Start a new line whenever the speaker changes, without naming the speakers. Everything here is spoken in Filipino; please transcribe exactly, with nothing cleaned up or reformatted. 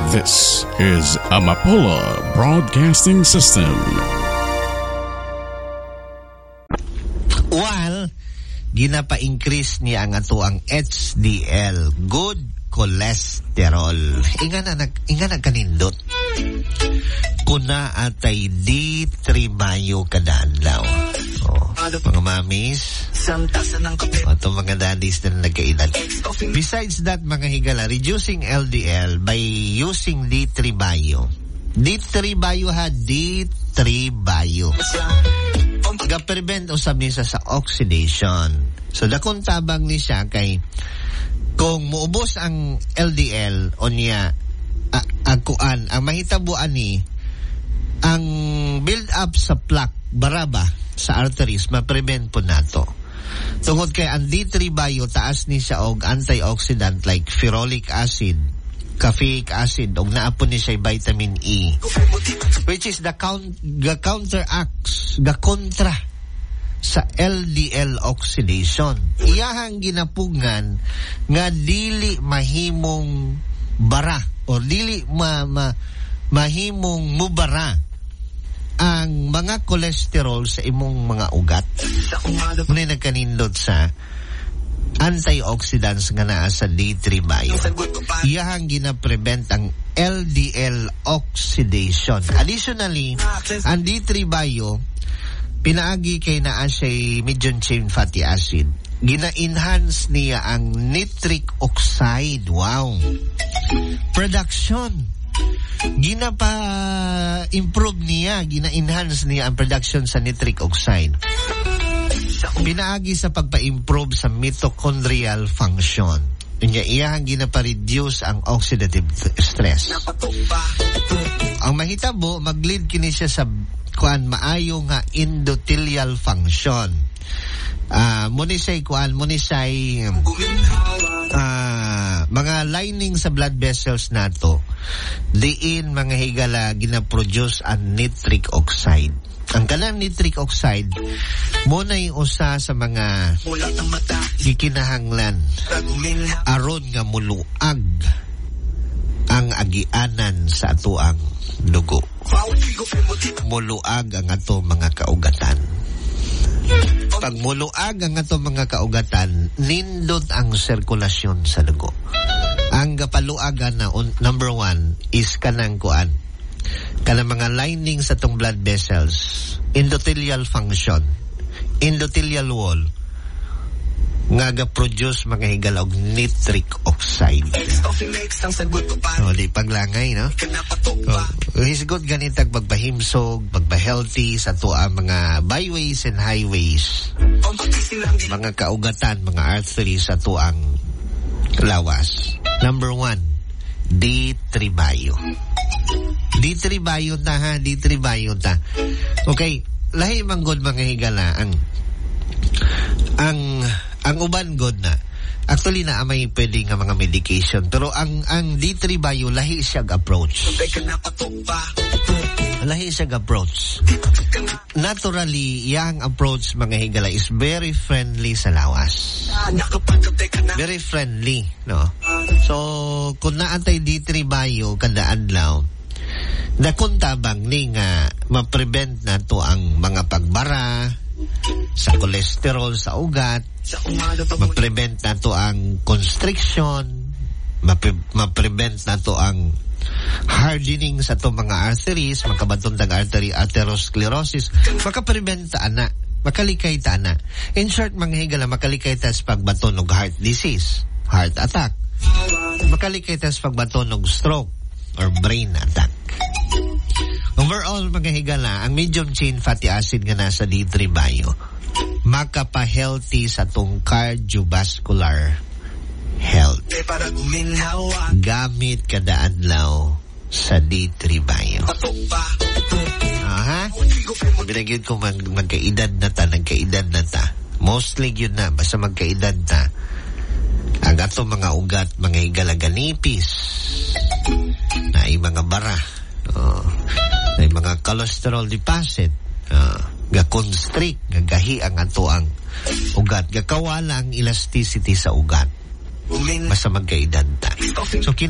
This is Amapola Broadcasting System.
While ginapa-increase niya ang ato ang H D L, good cholesterol. Inga na nag inga nagkanindot. Kuna atay D three mayo kada adlaw. Oh, mga mamis, ato mga daddies na nagkaedad. Besides that, mga higala, reducing L D L by using D three bio. D three bio ha, D three bio. Ga-prevent usab ni sa oxidation. So dakon tabang ni siya kay kung muubos ang L D L o niya agkuan, ang mahitabuan ni ang build up sa plaque baraba sa arteries, ma-prevent po nato. Tungod kay ang D three bio taas ni siya og antioxidant like ferulic acid, caffeic acid, og naapon ni siya vitamin E, which is the count the counteracts the kontra sa L D L oxidation. Iyahang ginapugngan nga dili mahimong bara o dili ma, ma mahimong mubara ang mga cholesterol sa imong mga ugat. Muna nagkanindot sa antioxidants nga naa sa D three bio. Iyahang gina-prevent ang L D L oxidation. Additionally, ang D three bio pinaagi kay naa siya medium chain fatty acid. Gina-enhance niya ang nitric oxide. Wow. Production. Gina pa improve niya, gina-enhance niya ang production sa nitric oxide. Pinaagi sa pagpa-improve sa mitochondrial function. Unya iyang gina-pa-reduce ang oxidative stress. Ang mahitabo, mag-lead kini siya sa kuan maayo nga endothelial function. Ah, uh, munisay kuan, munisay uh, mga lining sa blood vessels nato. Diin mga higala gina-produce ang nitric oxide. Ang kanang nitric oxide mo na usa sa mga gikinahanglan aron nga muluag ang agianan sa atoang dugo. Muluag ang ato mga kaugatan. Pag muluag ang ato mga kaugatan, nindot ang sirkulasyon sa dugo. Ang gapaluagan na un, number one is kanang kuan, kanang mga lining sa tong blood vessels, endothelial function, endothelial wall, nga ga-produce mga higalog nitric oxide. So, di paglangay, no? So, hisgot ganitag pagpahimsog, pagpa-healthy sa tuwa mga byways and highways, mga kaugatan, mga arteries sa tuang lawas. Number one, D three bio. D three bio ta ha, D three bio ta. Okay, lahi manggod mga higala ang ang ang uban god na. Actually na may pwede nga mga medication, pero ang ang D three bio lahi siya approach. Lahi siya approach. Naturally, yang approach mga higala is very friendly sa lawas. Very friendly, no? So, kung naantay D three bio kada adlaw, dakon tabang ni nga ma-prevent na to ang mga pagbara sa cholesterol sa ugat, ma-prevent na to ang constriction, ma-pre- ma-prevent na to ang hardening sa to mga arteries, makabaton tag artery atherosclerosis, makaprevent ta ana, makalikay ta ana. In short, mga higala, makalikay ta sa pagbaton og heart disease, heart attack, makalikay ta sa pagbaton og stroke or brain attack. Overall, mga higala, ang medium chain fatty acid nga nasa D three bio makapa-healthy sa tong cardiovascular health. Gamit kada adlaw sa D three bio. Aha. Binagyod ko mag magkaedad na ta, nagkaedad na ta. Mostly yun na, basta magkaedad na. Ang ato mga ugat, mga higalaganipis, na ay mga bara, oh, na ay mga cholesterol deposit, oh, ga-constrict, gagahi ang ato ang ugat, gakawala ang elasticity sa ugat. Basta magkaedad ta. So,